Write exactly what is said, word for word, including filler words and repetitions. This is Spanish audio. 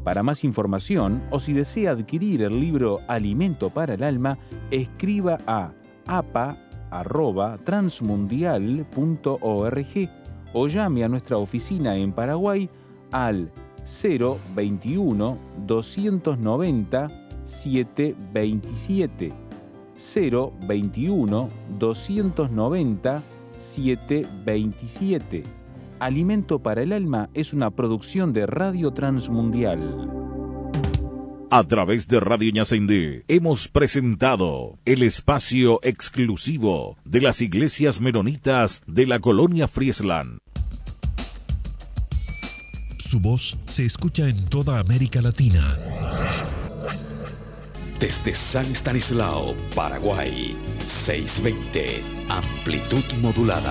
Para más información o si desea adquirir el libro Alimento para el Alma, escriba a a p a arroba transmundial punto org o llame a nuestra oficina en Paraguay al cero veintiuno, doscientos noventa, setecientos veintisiete, cero veintiuno, doscientos noventa, setecientos veintisiete. Alimento para el Alma es una producción de Radio Transmundial. A través de Radio Ñacendé hemos presentado el espacio exclusivo de las iglesias menonitas de la colonia Friesland. Su voz se escucha en toda América Latina. Desde San Estanislao, Paraguay, seiscientos veinte, amplitud modulada.